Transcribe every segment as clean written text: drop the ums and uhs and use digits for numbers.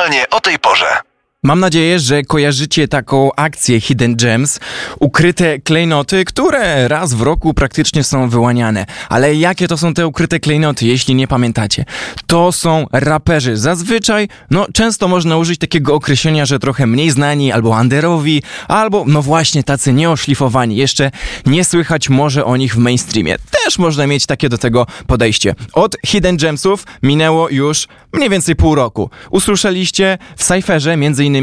Normalnie o tej porze. Mam nadzieję, że kojarzycie taką akcję Hidden Gems, ukryte klejnoty, które raz w roku praktycznie są wyłaniane. Ale jakie to są te ukryte klejnoty, jeśli nie pamiętacie? To są raperzy. Zazwyczaj, często można użyć takiego określenia, że trochę mniej znani, albo underowi, albo, właśnie, tacy nieoszlifowani. Jeszcze nie słychać może o nich w mainstreamie. Też można mieć takie do tego podejście. Od Hidden Gemsów minęło już mniej więcej pół roku. Usłyszeliście w Cypherze m.in.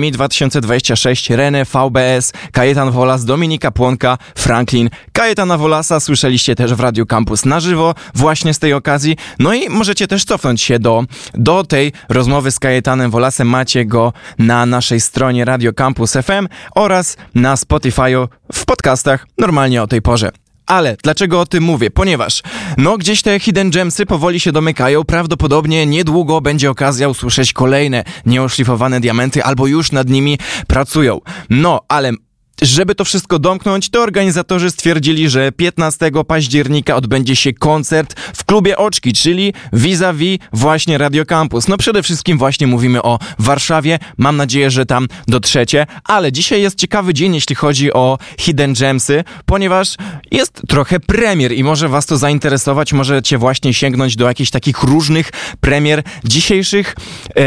2026 René, VBS, Kajetan Wolas, Dominika Płonka, Franklin. Kajetana Wolasa słyszeliście też w Radio Campus na żywo właśnie z tej okazji. No i możecie też cofnąć się do tej rozmowy z Kajetanem Wolasem. Macie go na naszej stronie Radio Campus FM oraz na Spotify'u w podcastach normalnie o tej porze. Ale dlaczego o tym mówię? Ponieważ gdzieś te Hidden Gemsy powoli się domykają, prawdopodobnie niedługo będzie okazja usłyszeć kolejne nieoszlifowane diamenty, albo już nad nimi pracują. Ale żeby to wszystko domknąć, to organizatorzy stwierdzili, że 15 października odbędzie się koncert w klubie Oczki, czyli vis-a-vis właśnie Radio Campus. Przede wszystkim właśnie mówimy o Warszawie. Mam nadzieję, że tam dotrzecie. Ale dzisiaj jest ciekawy dzień, jeśli chodzi o Hidden Gemsy, ponieważ jest trochę premier i może was to zainteresować. Możecie właśnie sięgnąć do jakichś takich różnych premier dzisiejszych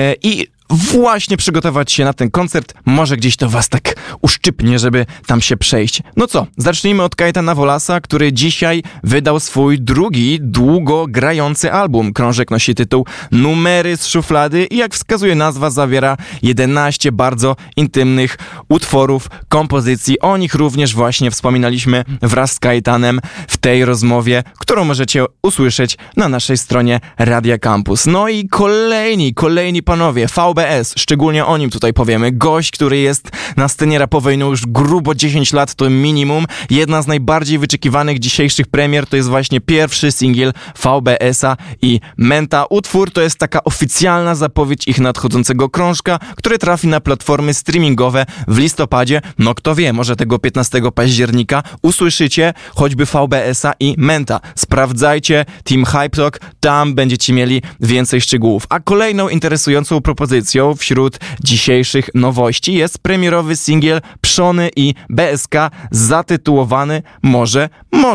i właśnie przygotować się na ten koncert. Może gdzieś to was tak uszczypnie, żeby tam się przejść. Zacznijmy od Kajetana Wolasa, który dzisiaj wydał swój drugi, długo grający album. Krążek nosi tytuł Numery z szuflady i jak wskazuje nazwa, zawiera 11 bardzo intymnych utworów, kompozycji. O nich również właśnie wspominaliśmy wraz z Kajetanem w tej rozmowie, którą możecie usłyszeć na naszej stronie Radia Campus. I kolejni panowie, VBS, szczególnie o nim tutaj powiemy. Gość, który jest na scenie rapowej już grubo 10 lat, to minimum. Jedna z najbardziej wyczekiwanych dzisiejszych premier to jest właśnie pierwszy singiel VBS-a i Menta. Utwór to jest taka oficjalna zapowiedź ich nadchodzącego krążka, który trafi na platformy streamingowe w listopadzie. Kto wie, może tego 15 października usłyszycie choćby VBS-a i Menta. Sprawdzajcie Team Hype Talk, tam będziecie mieli więcej szczegółów. A kolejną interesującą propozycją wśród dzisiejszych nowości jest premierowy singiel Pszony i BSK zatytułowany Może.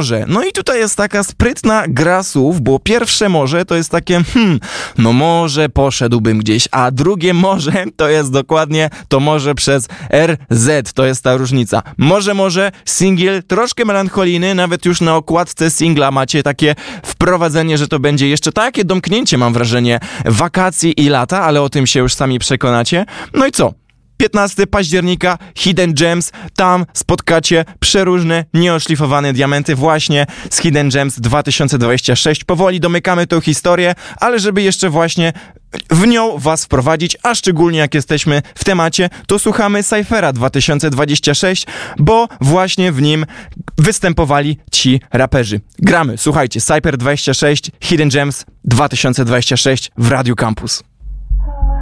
I tutaj jest taka sprytna gra słów, bo pierwsze może to jest takie może poszedłbym gdzieś, a drugie może to jest dokładnie to może przez RZ, to jest ta różnica. Może, singiel troszkę melancholijny, nawet już na okładce singla macie takie wprowadzenie, że to będzie jeszcze takie domknięcie, mam wrażenie, wakacji i lata, ale o tym się już sami przekonacie. I co? 15 października Hidden Gems, tam spotkacie przeróżne, nieoszlifowane diamenty właśnie z Hidden Gems 2026. Powoli domykamy tę historię, ale żeby jeszcze właśnie w nią was wprowadzić, a szczególnie jak jesteśmy w temacie, to słuchamy Cyphera 2026, bo właśnie w nim występowali ci raperzy. Gramy, słuchajcie, Cypher 26, Hidden Gems 2026 w Radio Campus.